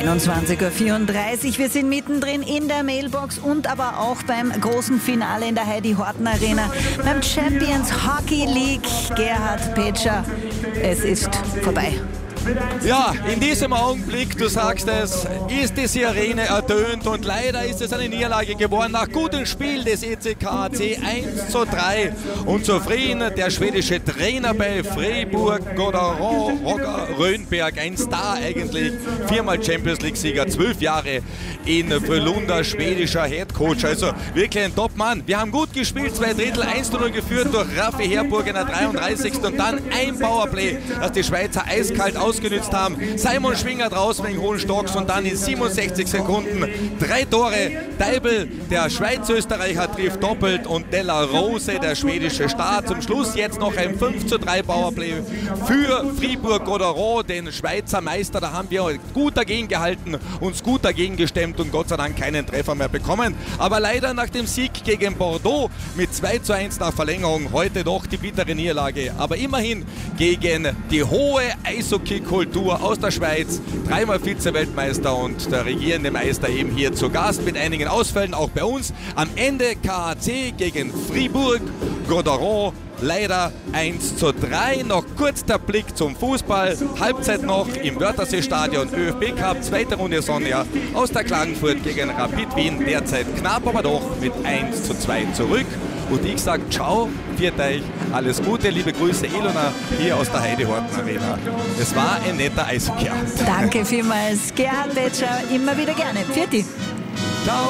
21:34 Uhr. Wir sind mittendrin in der Mailbox und aber auch beim großen Finale in der Heidi-Horten-Arena beim Champions Hockey League. Gerhard Petscher, es ist vorbei. Ja, in diesem Augenblick, du sagst es, ist diese Arena ertönt und leider ist es eine Niederlage geworden nach gutem Spiel des ECKC 1:3 und zufrieden der schwedische Trainer bei Fribourg, Goderon, Roger Rönnberg, ein Star eigentlich, 4-mal Champions League-Sieger, 12 Jahre in Frölunda, schwedischer Headcoach, also wirklich ein Top-Mann. Wir haben gut gespielt, 2 Drittel, 1:0 geführt durch Raffi Herburg in der 33. und dann ein Powerplay, das die Schweizer eiskalt ausgenützt haben. Simon Schwinger draußen wegen hohen Stocks und dann in 67 Sekunden 3 Tore. Deibel, der Schweiz-Österreicher, trifft doppelt und Della Rose, der schwedische Star. Zum Schluss jetzt noch ein 5:3 Powerplay für Fribourg-Goderon, den Schweizer Meister. Da haben wir gut dagegen gehalten, uns gut dagegen gestemmt und Gott sei Dank keinen Treffer mehr bekommen. Aber leider nach dem Sieg gegen Bordeaux mit 2:1 nach Verlängerung heute doch die bittere Niederlage. Aber immerhin gegen die hohe Eishockey-Kultur aus der Schweiz, 3-mal Vize-Weltmeister und der regierende Meister eben hier zu Gast mit einigen Ausfällen, auch bei uns. Am Ende KAC gegen Fribourg-Goderon. Leider 1:3. Noch kurz der Blick zum Fußball. Halbzeit noch im Wörthersee-Stadion. ÖFB Cup, zweite Runde Sonja aus der Klagenfurt gegen Rapid Wien. Derzeit knapp, aber doch mit 1:2 zurück. Und ich sage ciao, viert euch, alles Gute, liebe Grüße Ilona hier aus der Heidi-Horten-Arena. Es war ein netter Eishockey. Danke vielmals, Gerhard Petscher, immer wieder gerne. Pfiat dich. Ciao.